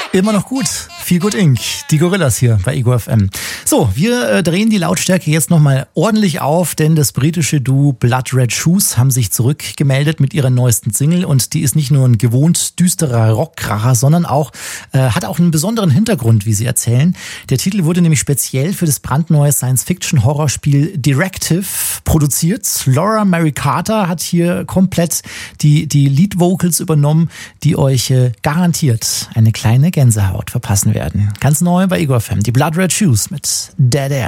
Immer noch gut. Feel Good Inc. Die Gorillas hier bei Ego FM. So, wir drehen die Lautstärke jetzt nochmal ordentlich auf, denn das britische Duo Blood Red Shoes haben sich zurückgemeldet mit ihrer neuesten Single und die ist nicht nur ein gewohnt düsterer Rockkracher, sondern auch hat auch einen besonderen Hintergrund, wie sie erzählen. Der Titel wurde nämlich speziell für das brandneue Science-Fiction-Horrorspiel Directive produziert. Laura Mary Carter hat hier komplett die Lead-Vocals übernommen, die euch garantiert eine kleine Gänsehaut verpassen werden. Ganz neu bei Ego FM, die Blood Red Shoes mit Dead Air.